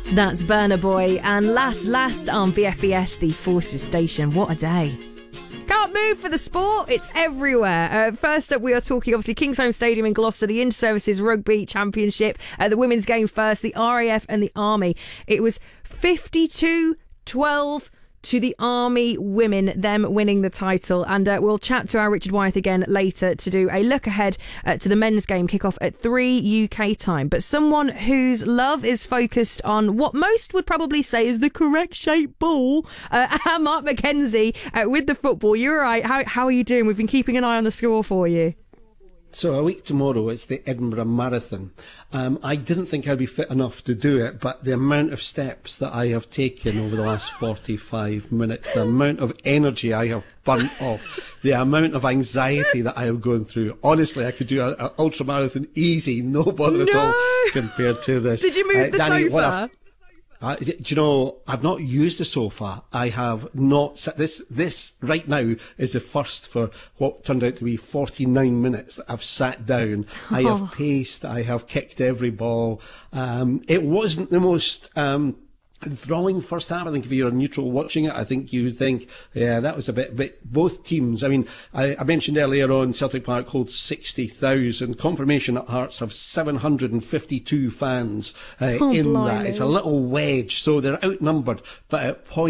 That's Burna Boy and Last on VFBS, the Forces Station. What a day. Can't move for the sport. It's everywhere. First up, we are talking, obviously, Kingsholm Stadium in Gloucester, the Inter-Services Rugby Championship, the women's game first, the RAF and the Army. It was 52-12 to the Army women, them winning the title. And we'll chat to our Richard Wyeth again later to do a look ahead to the men's game kickoff at 3 UK time. But someone whose love is focused on what most would probably say is the correct shaped ball, Mark McKenzie with the football. You're right. How are you doing? We've been keeping an eye on the score for you. So a week tomorrow, it's the Edinburgh Marathon. I didn't think I'd be fit enough to do it, but the amount of steps that I have taken over the last 45 minutes, the amount of energy I have burnt off, the amount of anxiety that I have gone through, honestly, I could do an ultra marathon easy, no bother at all compared to this. Did you move the Danny, sofa? do you know, I've not used a sofa. I have not sat. This right now is the first for what turned out to be 49 minutes that I've sat down. I have paced. I have kicked every ball. It wasn't the most enthralling first half. I think if you're a neutral watching it, I think you would think, yeah, that was a bit. Both teams. I mean, I mentioned earlier on Celtic Park holds 60,000. Confirmation at Hearts have 752 fans in blimey. that. It's a little wedge, so they're outnumbered, but at point.